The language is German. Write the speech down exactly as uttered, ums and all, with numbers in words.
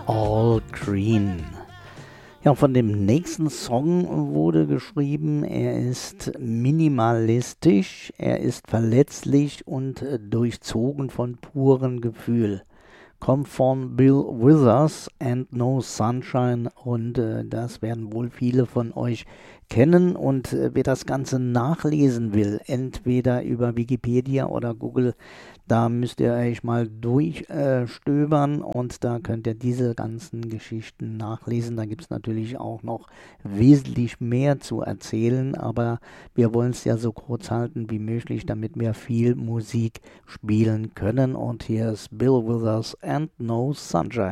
All Green. Ja, von dem nächsten Song wurde geschrieben, er ist minimalistisch, er ist verletzlich und äh, durchzogen von purem Gefühl. Kommt von Bill Withers and No Sunshine und äh, das werden wohl viele von euch kennen und äh, wer das Ganze nachlesen will, entweder über Wikipedia oder Google, da müsst ihr euch mal durchstöbern äh, und da könnt ihr diese ganzen Geschichten nachlesen. Da gibt es natürlich auch noch wesentlich mehr zu erzählen, aber wir wollen es ja so kurz halten wie möglich, damit wir viel Musik spielen können. Und hier ist Bill Withers and No Sunshine.